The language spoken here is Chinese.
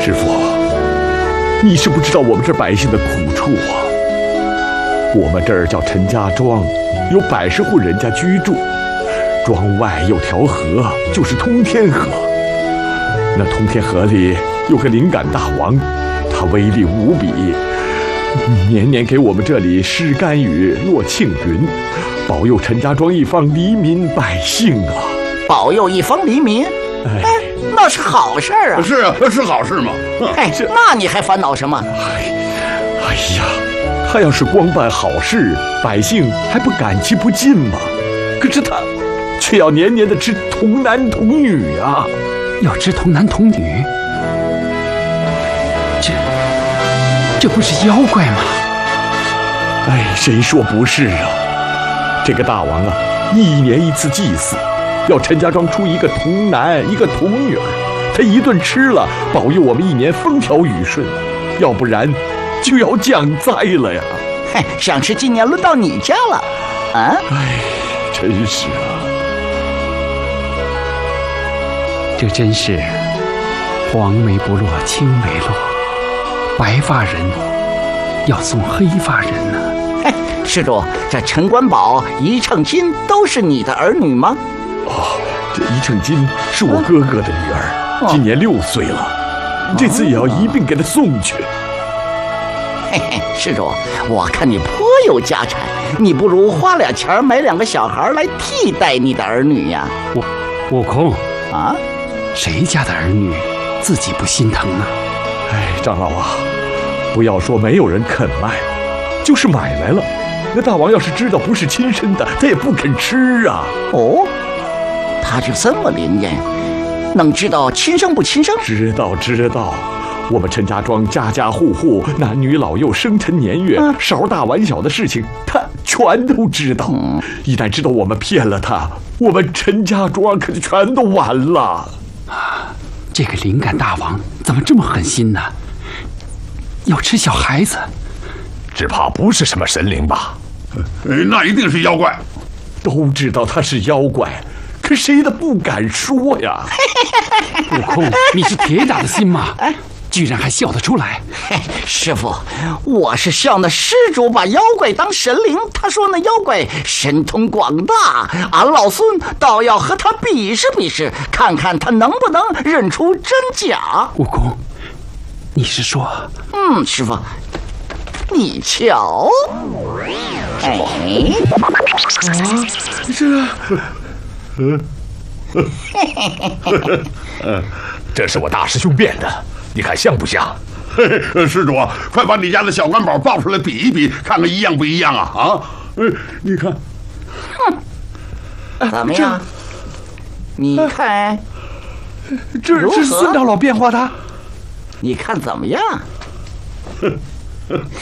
师傅，你是不知道我们这百姓的苦处啊。我们这儿叫陈家庄，有100户人家居住，庄外有条河，就是通天河。那通天河里有个灵感大王，他威力无比，年年给我们这里施甘雨、落庆云，保佑陈家庄一方黎民百姓啊！ 保佑一方黎民，哎，那是好事啊！ 是啊，是好事嘛。 哎，那你还烦恼什么？ 哎呀，他要是光办好事，百姓还不感激不尽吗？可是他却要年年的吃童男童女啊！ 要吃童男童女，这不是妖怪吗？ 哎，谁说不是啊？这个大王啊，1年1次祭祀，要陈家庄出一个童男一个童女儿，他一顿吃了，保佑我们1年风调雨顺，要不然就要降灾了呀！ 嘿，想吃今年轮到你家了，啊？ 哎，真是啊！ 这真是黄梅不落青梅落，白发人要送黑发人呢。 嘿，施主，这陈官宝、一秤金都是你的儿女吗？ 哦，这一秤金是我哥哥的女儿，今年6岁了，这次也要一并给她送去。 嘿嘿，施主，我看你颇有家产，你不如花点钱买2个小孩来替代你的儿女呀。 悟空啊， 谁家的儿女自己不心疼呢？ 哎，长老啊，不要说没有人肯卖，就是买来了，那大王要是知道不是亲生的，他也不肯吃啊。 哦，他就这么灵验，能知道亲生不亲生？知道。我们陈家庄家家户户男女老幼生辰年月，勺大碗小的事情，他全都知道。一旦知道我们骗了他，我们陈家庄可就全都完了。 这个灵感大王怎么这么狠心呢？要吃小孩子， 只怕不是什么神灵吧？ 那一定是妖怪。 都知道他是妖怪，可谁都不敢说呀。 悟空，你是铁打的心吗？居然还笑得出来！ 师傅，我是笑那施主把妖怪当神灵，他说那妖怪神通广大，俺老孙倒要和他比试比试，看看他能不能认出真假。 悟空，你是说？ 师傅，你瞧，哎， 这是我大师兄变的，你看像不像？ 施主，快把你家的小官宝抱出来比一比，看看一样不一样啊！啊，你看， 怎么样？你看， 这是孙长老变化的， 你看怎么样？